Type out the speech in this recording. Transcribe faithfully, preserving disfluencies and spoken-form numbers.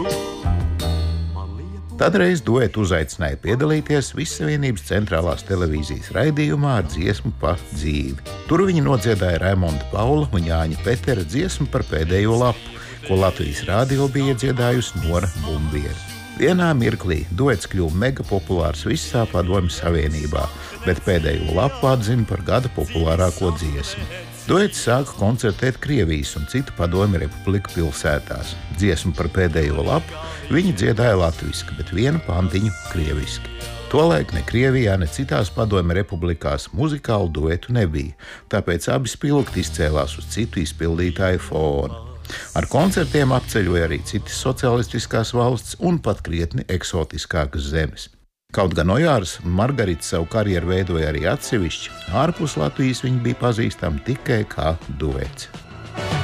Tad reiz duetu uzaicināja piedalīties Vissavienības centrālās televīzijas raidījumā ar dziesmu pa dzīvi. Tur viņi nodziedāja Raimonda Paula un Jāņa Petera dziesmu par pēdējo lapu, ko Latvijas rādio bija iedziedājusi Nora Bumbiere. Vienā mirklī duets kļuva mega populārs visā Padomju Savienībā, bet pēdējo lapu atzina par gada populārāko dziesmu. Duets sāka koncertēt Krievijas un citu Padomju Republiku pilsētās. Dziesmu par pēdējo lapu viņi dziedāja latviski, bet vienu pantiņu krieviski. Tolaik ne Krievijā, ne citās Padomju Republikās muzikālu duetu nebija, tāpēc abi spilgti izcēlās uz citu izpildītāju fona. Ar koncertiem apceļoja arī citas socialistiskās valsts un pat krietni eksotiskākas zemes. Kaut gan Ojārs Margarita savu karjeru veidoja arī atsevišķi, ārpus Latvijas viņi bija pazīstami tikai kā duets.